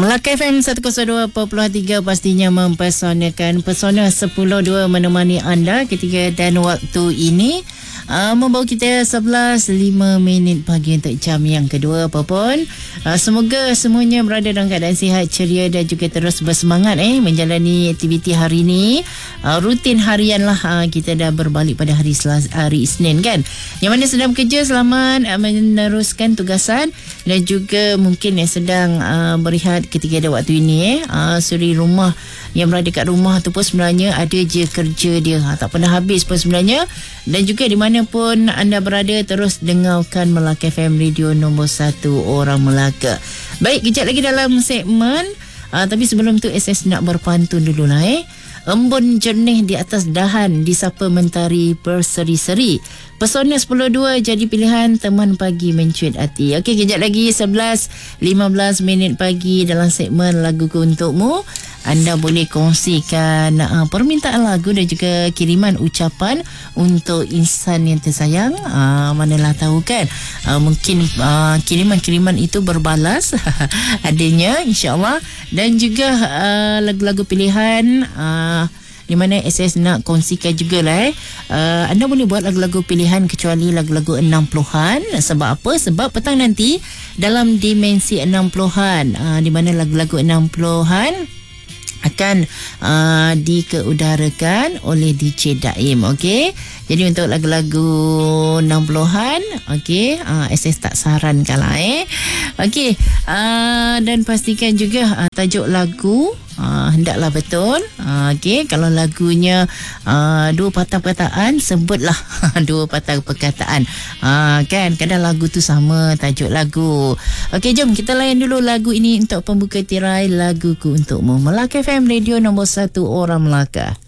Melaka FM 102.3 pastinya mempesonakan. Pesona 10.2 menemani anda ketika dan waktu ini. Membawa kita 11.05 pagi untuk jam yang kedua apapun. Semoga semuanya berada dalam keadaan sihat, ceria dan juga terus bersemangat menjalani aktiviti hari ini. Rutin harian lah, kita dah berbalik pada hari Isnin kan. Yang mana sedang bekerja, selamat meneruskan tugasan. Dan juga mungkin yang sedang berehat ketika ada waktu ini suri rumah yang berada kat rumah tu pun sebenarnya ada je kerja dia, tak pernah habis pun sebenarnya. Dan juga di mana pun anda berada, terus dengarkan Melaka FM Radio nombor 1 orang Melaka. Baik, kejap lagi dalam segmen tapi sebelum tu SS nak berpantun dululah. Embun jernih di atas dahan, disapa mentari berseri-seri. Pesona 10.2 jadi pilihan teman pagi mencuit hati. Okey, kejap lagi 11.15 pagi dalam segmen Laguku Untukmu. Anda boleh kongsikan permintaan lagu dan juga kiriman ucapan untuk insan yang tersayang. Manalah tahu kan, mungkin kiriman-kiriman itu berbalas adanya, insyaAllah. Dan juga lagu-lagu pilihan di mana SS nak kongsikan jugalah. Anda boleh buat lagu-lagu pilihan kecuali lagu-lagu 60-an. Sebab apa? Sebab petang nanti dalam dimensi 60-an, di mana lagu-lagu 60-an akan dikeudarakan oleh DJ Daim. Okey, jadi untuk lagu-lagu 60-an, okey, SS tak sarankan lah okey, dan pastikan juga tajuk lagu hendaklah betul. Okey, kalau lagunya dua patah perkataan, sebutlah dua patah perkataan. Kan kadang lagu tu sama tajuk lagu. Okey, jom kita layan dulu lagu ini untuk pembuka tirai Laguku Untukmu. Melaka FM Radio nombor 1 orang Melaka.